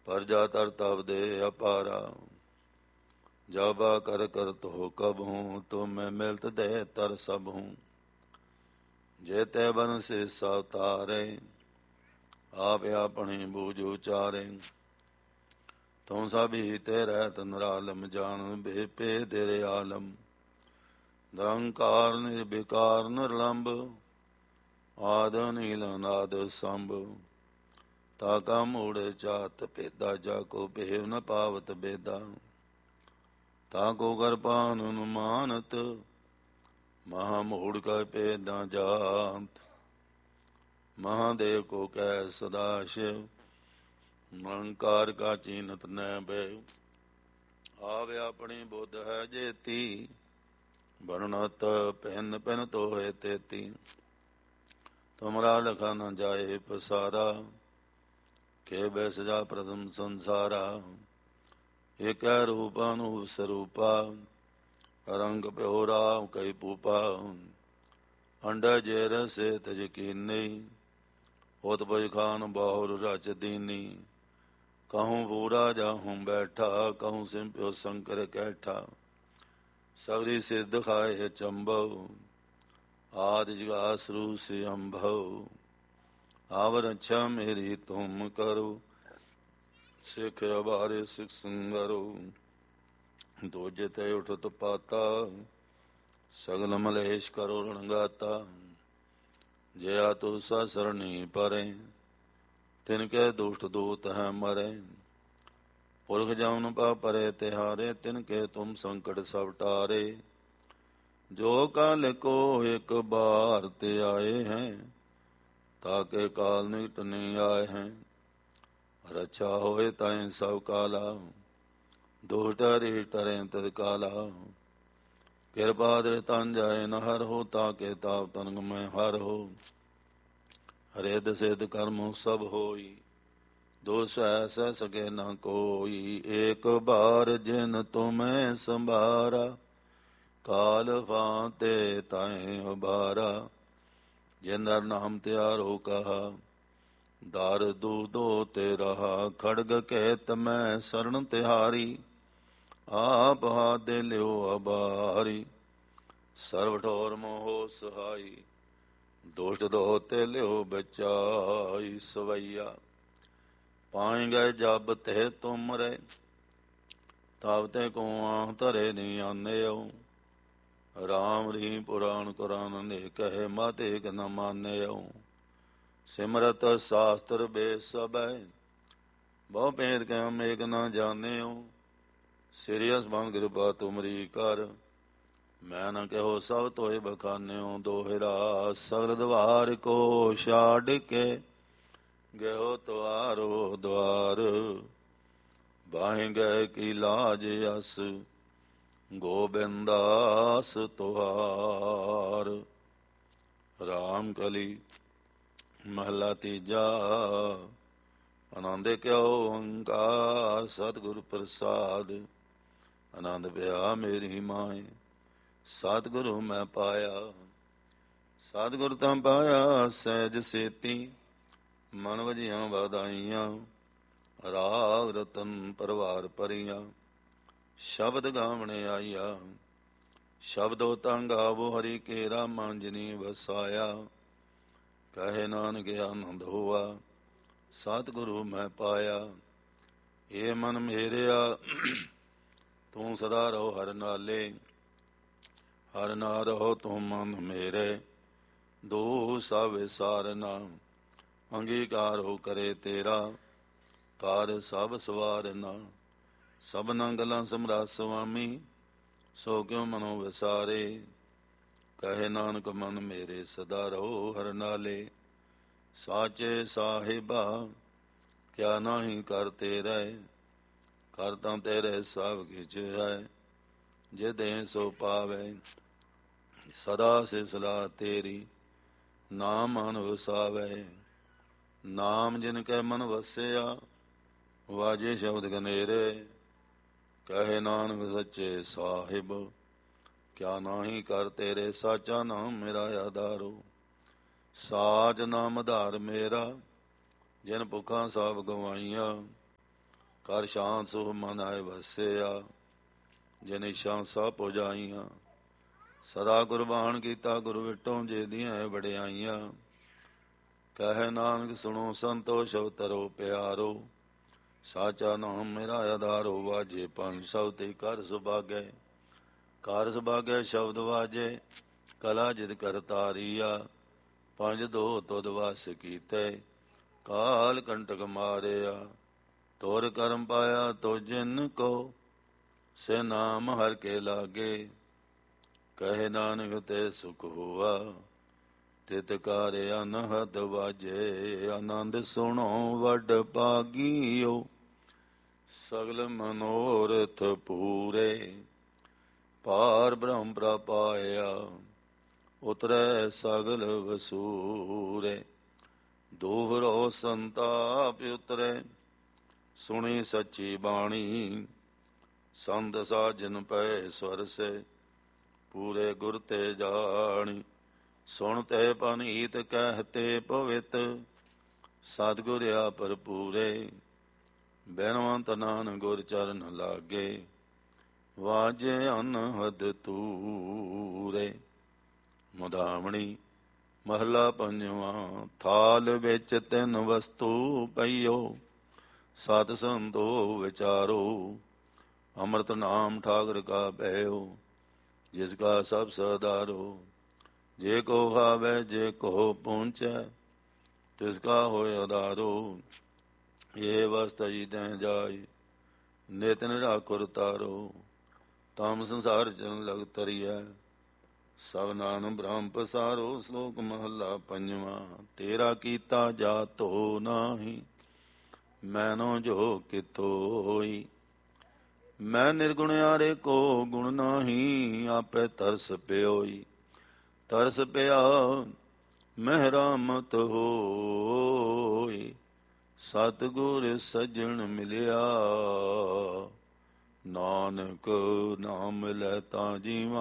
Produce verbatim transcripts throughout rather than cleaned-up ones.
ਪਰਜਾ ਤਰ ਤਬ ਦੇ ਅਪਾਰਾ। ਜਾਬਾ ਕਰ ਕਰ ਤੋ ਕਬ ਹੂੰ, ਤੁਮ ਮੈਂ ਮਿਲਤ ਦੇ ਤਰ ਸਭ ਹੂੰ। ਜੇ ਤੇ ਬਨ ਸੇ ਸਵਤਾਰੇ, ਆਪ ਆਪਣੀ ਬੂਝ ਉਚਾਰੇ। ਤੂੰ ਸਭ ਹੀ ਤੇ ਰਹਿਤ ਨਿਰਾਲਮ, ਜਾਨ ਬੇਪੇ ਤੇਰੇ ਆਲਮ। ਨਿਰੰਕਾਰ ਨਿਰਵਿਕਾਰ ਨਿਰਲੰਭ, ਆਦ ਨੀਲ ਅਨਾਦ ਸੰਭ। ਤਾ ਕਾ ਮੂੜ ਚਾਤ ਭੇਦਾ, ਜਾ ਕੋ ਭੇਵ ਨ ਪਾਵਤ ਬੇਦਾ। ਤਾ ਕੋ ਗਰਪਾਨ ਅਨੁਮਾਨਤ, ਮਹਾ ਮੂੜ ਕਾ ਭੇਦਾ ਜਾਤ। ਮਹਾਦੇਵ ਕੋ ਕਹਿ ਸਦਾ ਸ਼ਿਵ, ਨਿਰੰਕਾਰ ਕਾ ਚੀਨਤ ਨੈ ਬੈ। ਆਵੇ ਆਪਣੀ ਬੁੱਧ ਹੈ ਜੇਤੀ, ਬਰਣਤ ਭਿੰਨ ਭਿੰਨ ਤੋਹੇ ਤੇਤੀ। ਤੁਮਰਾ ਲਖਾ ਨ ਜਾਏ ਪਸਾਰਾ, ਕੇ ਬੈ ਸਜਾ ਪ੍ਰਥਮ ਸੰਸਾਰਾ। ਏਕੈ ਰੂਪ ਅਨੂਪ ਸਰੂਪਾ, ਰੰਗ ਪਿਓ ਰਾਮ ਕਈ ਪੂਪਾ। ਅੰਡਾ ਜੇ ਰਸੇ ਤਜ ਕੀਨੀ, ਉਤਪਜ ਖਾਨ ਬਾਹੁਰ ਰਚ ਦੀਨੀ। ਕਹੂੰ ਪੂਰਾ ਜਾਹੂੰ ਬੈਠਾ, ਕਹੂੰ ਸਿੰਪਿਓ ਸ਼ੰਕਰ ਕੈਠਾ। ਸਗਰੀ ਸਿੱਧ ਖਾਏ ਚੰਭਵ, ਆਦਿ ਜੁਗਾਸਰੂ ਸੇ ਅੰਭਵ। ਆਵ ਰੱਛਾ ਮੇਰੀ ਤੁਮ ਕਰੋ, ਸਿੱਖ ਅਬਾਰੇ ਸਿੱਖ ਸੰਗਰੋ। ਦੂਜੇ ਤੇ ਉਠਤ ਪਾਤਾ, ਸਗਲ ਮਲੇਸ਼ ਕਰੋ ਰਣਗਾਤਾ। ਜਿਆ ਤੁਸਾ ਸਰਣੀ ਪਰੇ, ਤਿਨ ਕੇ ਦੁਸ਼ਟ ਦੂਤ ਹੈ ਮਰੇ। ਪੁਰਖ ਜਮਨ ਪਾ ਪਰੇ ਤਿਹਾਰੇ, ਤਿਨ ਕੇ ਤੁਮ ਸੰਕਟ ਸਭ ਟਾਰੇ। ਜੋ ਕਾਲ ਕੋ ਇੱਕ ਬਾਰ ਤੇ ਆਏ ਹੈ, ਤਾਕੇ ਕਾਲ ਨਿਕਟ ਨਹੀਂ ਆਏ ਹੈ। ਰੱਛਾ ਹੋਏ ਤਾਈ ਸਭ ਕਾਲਾ, ਦੁਸ਼ਟ ਹਰੀ ਟਰੇ ਤਦ ਕਾਲਾ। ਕਿਰਪਾ ਦਰ ਤਨ ਜਾਏ ਨ ਹਰ ਹੋ, ਤਾਕੇ ਤਾਪ ਤਨਗ ਮੈਂ ਹਰ ਹੋ। ਰਿੱਧ ਸਿੱਧ ਕਰਮ ਸਭ ਹੋਈ, ਦੋ ਸਹਿ ਸਹਿ ਸਕੇ ਨ ਕੋਈ। ਏਕ ਬਾਰ ਜਿਨ ਤੁਮੈ ਸੰਭਾਰਾ, ਕਾਲ ਫਾਂਤੇ ਤਾਏ ਉਬਾਰਾ। ਜਿਨ ਨਰ ਨਾਮ ਤਿਆਰੋ ਕਹਾ, ਦਰ ਦੂਦੋ ਤੇ ਰਹਾ। ਖੜਗ ਕਹਿਤ ਮੈਂ ਸਰਣ ਤਿਹਾਰੀ, ਆਪ ਹਾਥ ਲਿਓ ਅਬਾਰੀ। ਸਰਬ ਠੋਰ ਮੋਹ ਸਹਾਈ, ਦੁਸ਼ਟ ਦੋ ਤੇ ਲਿਓ ਬਚਾਈ। ਸਵਈਆ ਪਾਏ ਗਏ ਜਬ ਤੇ ਤੁਮਰੇ, ਤਬ ਤੇ ਕੋ ਆਹ ਧਰੇ ਨੀ ਆਨਿਓ। ਰਾਮ ਰੀ ਪੁਰਾਣ ਕੁਰਾਨ ਨੇ ਕਹੇ, ਮਤ ਏਕ ਨ ਮਾਨਿਓ। ਸਿਮਰਤ ਸ਼ਾਸਤਰ ਬੇ ਸਬੈ, ਬਹੁ ਭੇਦ ਕਹਿ ਏਕ ਨ ਜਾਣਿਓ। ਸਿਰਿਅਸ ਬਨ ਕਿਰਪਾ ਤੁਮਰੀ ਕਰ, ਮੈਂ ਨ ਕਹੋ ਸਭ ਤੋਏ ਬਖਾਨਿਓ। ਦੋਹਿਰਾ ਸਗਲ ਦਵਾਰ ਕੋ ਛਾੜ ਕੇ, ਗਇਓ ਤੁਆਰੋ ਦੁਆਰ। ਬਾਹਿ ਗਏ ਕੀ ਲਾਜ ਅਸ, ਗੋਬਿੰਦਾਸ ਤੁਹਾਰ। ਰਾਮ ਕਲੀ ਮਹਲਾ ਤੀਜਾ। ਆਨੰਦ ਕਿਓ ਓੰਕਾਰ, ਸਤਿਗੁਰ ਪ੍ਰਸਾਦ। ਆਨੰਦ ਪਿਆ ਮੇਰੀ ਮਾਏ, ਸਤਿਗੁਰੂ ਮੈਂ ਪਾਇਆ। ਸਤਿਗੁਰ ਤਾਂ ਪਾਇਆ ਸਹਿਜ ਸੇਤੀ, ਮਨ ਵਜੀਆਂ ਵਾਧਾਈਆਂ। ਰਾਗ ਰਤਨ ਪਰਵਾਰ ਭਰੀਆਂ, ਸ਼ਬਦ ਗਾਵਣੇ ਆਈਆ। ਸ਼ਬਦੋ ਤਾਂ ਗਾਵੋ ਹਰੀ ਕੇਰਾ, ਮਨ ਜਿਨੀ ਵਸਾਇਆ। ਕਹੇ ਨਾਨਕ ਆਨੰਦ ਹੋਆ, ਸਤਿਗੁਰੂ ਮੈਂ ਪਾਇਆ। ਏ ਮਨ ਮੇਰਿਆ ਤੂੰ ਸਦਾ ਰਹੋ ਹਰ ਨਾਲੇ, ਹਰ ਨਾ ਰਹੋ ਤੂੰ ਮਨ ਮੇਰੇ। ਦੋ ਸਭ ਵਿਸਾਰਨਾ, ਅੰਗੀਕਾਰ ਹੋ ਕਰੇ ਤੇਰਾ। ਕਾਰ ਸਭ ਸਵਾਰਨਾ, ਸਭਨਾ ਗਲਾਂ ਸਮਰਾਟ ਸੁਆਮੀ। ਸੋ ਕਿਉ ਮਨੋ ਵਿਸਾਰੇ, ਕਹੇ ਨਾਨਕ ਮਨ ਮੇਰੇ ਸਦਾ ਰਹੋ ਹਰ ਨਾਲੇ। ਸਾਚੇ ਸਾਹਿਬਾ ਕਿਆ ਨਾਹੀ ਕਰ ਤੇਰੇ, ਕਰ ਤਾਂ ਤੇਰੇ ਸਭ ਕਿਛ ਹੈ। ਜੇ ਦੇ ਸੋ ਪਾਵੇ, ਸਦਾ ਸਿਵ ਤੇਰੀ। ਨਾਮ ਮਨ ਵਸਾਵੇ, ਨਾਮ ਜਿਨ ਕੈ ਮਨ ਵਸਿਆ। ਵਾਜੇ ਸ਼ਬਦ ਗਨੇਰੇ, ਕਹੇ ਨਾਨਕ ਸੱਚੇ ਸਾਹਿਬ ਕਿਆ ਨਾਹੀ ਕਰ ਤੇਰੇ। ਸਾਚਾ ਨਾਮ ਮੇਰਾ ਆਧਾਰੋ, ਸਾਚ ਨਾਮ ਆਧਾਰ ਮੇਰਾ। ਜਿਨ ਭੁੱਖਾਂ ਸਭ ਗਵਾਈਆਂ, ਕਰ ਸ਼ਾਂਤ ਸੋ ਮਨ ਆਏ ਵਸਿਆ, ਜਿਨ ਸ਼ਾਂਸਾ ਪੁਜਾਈਆਂ। ਸਦਾ ਕੁਰਬਾਨ ਕੀਤਾ ਗੁਰ ਵਿਟੋ, ਜੇ ਦੀਆਂ ਵਡਿਆਈਆਂ। ਕਹਿ ਨਾਨਕ ਸੁਣੋ ਸੰਤੋ ਸ਼ਬਤਰੋ ਪਿਆਰੋ, ਸਾਚਾ ਨਾਮ ਮੇਰਾ ਆਧਾਰੋ। ਵਾਜੇ ਪੰਜ ਸਭ ਤੇ ਕਰ ਸੁਭਾਗੈ, ਕਰ ਸੁਭਾਗੈ ਸ਼ਬਦ ਵਾਜੇ। ਕਲਾ ਜਿਦ ਕਰ ਤਾਰੀਆ, ਪੰਜ ਦੋ ਤੁਧ ਵਸ ਕੀਤੇ। ਕਾਲ ਕੰਟਕ ਮਾਰਿਆ, ਤੋਰ ਕਰਮ ਪਾਇਆ ਤੋ ਜਿਨ ਕੋ। ਸੇ ਨਾਮ ਹਰ ਕੇ ਲਾਗੇ, ਕਹੇ ਨਾਨਕ ਤੇ ਸੁਖ ਹੋਆ। ਤਿਤ ਕਾਰ ਅਨਹਦ ਵਾਜੇ, ਆਨੰਦ ਸੁਣੋ ਵੱਡ ਭਾਗੀਓ। ਸਗਲ ਮਨੋਰਥ ਪੂਰੇ, ਪਾਰ ਬ੍ਰਹਮ ਪ੍ਰਪਾਇਆ। ਉਤਰੈ ਸਗਲ ਵਸੂਰੇ, ਦੋਹਰੋ ਸੰਤਾਪ ਉਤਰੈ। ਸੁਣੀ ਸੱਚੀ ਬਾਣੀ, ਸੰਤ ਸਾਜਨ ਪੈ ਸਵਰਸੇ। ਪੂਰੇ ਗੁਰ ਤੇ ਜਾਣੀ, ਸੁਣ ਤੇ ਪਨੀਤ ਕਹਿਤੇ ਪਵਿੱਤ। ਸਤਿਗੁਰ ਆਪਰ ਪੂਰੇ, ਬੈਨਵੰਤ ਨਾਨਕ ਗੁਰ ਚਰਨ ਲਾਗੇ। ਵਾਜੇ ਅਨਹਦ ਤੂਰੇ। ਮੁਦਾਮਣੀ ਮਹਲਾ ਪੰਜਵਾਂ। ਥਾਲ ਵਿੱਚ ਤਿੰਨ ਵਸਤੂ ਪਈਓ, ਸਤ ਸੰਤੋ ਵਿਚਾਰੋ। ਅੰਮ੍ਰਿਤ ਨਾਮ ਠਾਕਰ ਕਾ ਭੈਓ, ਜਿਸ ਕਾ ਸਭ ਸਦਾਰੋ। ਜੇ ਕੋ ਖਾਵੇ ਜੇ ਕੋ ਪਹੁੰਚੈ, ਤਿਸ ਕਾ ਹੋਇ ਆਧਾਰੋ। ਇਹ ਵਸਤ ਜੀ ਤੈ ਜਾਇ, ਨਿਤ ਨਿਰਾਕੁਰ ਤਾਰੋ। ਤਮ ਸੰਸਾਰ ਚਰਨ ਲਗ ਤਰੀਐ, ਸਭ ਨਾਮ ਬ੍ਰਹਮ ਪਸਾਰੋ। ਸ਼ਲੋਕ ਮਹੱਲਾ ਪੰਜਵਾਂ। ਤੇਰਾ ਕੀਤਾ ਜਾ ਧੋ ਨਾਹੀ, ਮੈਨੋ ਜੋ ਕਿਤੋ ਹੋਈ। ਮੈਂ ਨਿਰਗੁਣਿਆਰੇ ਕੋ ਗੁਣ ਨਾਹੀ, ਆਪੇ ਤਰਸ ਪਿਓਈ। ਤਰਸ ਪਿਆ ਮਹਿ ਰਾਮਤ ਹੋਈ, ਸਤਿਗੁਰ ਸੱਜਣ ਮਿਲਿਆ। ਨਾਨਕ ਨਾਮ ਲੈ ਤਾਂ ਜੀਵਾ,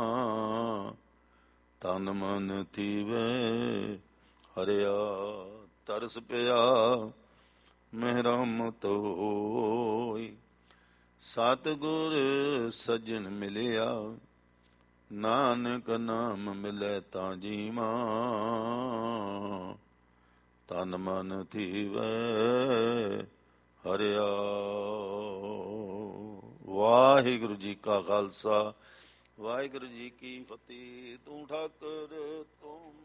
ਤਨ ਮਨ ਥੀਵੇ ਹਰਿਆ। ਤਰਸ ਪਿਆ ਮਹਿ ਰਾਮਤ ਹੋਈ, ਸਤਿਗੁਰ ਸੱਜਣ ਮਿਲਿਆ। ਨਾਨਕ ਨਾਮ ਮਿਲੈ ਤਾਂ ਜੀਵਾ, ਤਨ ਮਨ ਥੀਵੇ ਹਰਿਆ। ਵਾਹਿਗੁਰੂ ਜੀ ਕਾ ਖਾਲਸਾ, ਵਾਹਿਗੁਰੂ ਜੀ ਕੀ ਫਤਿਹ। ਤੂੰ ਠਾਕੁਰ ਤੂੰ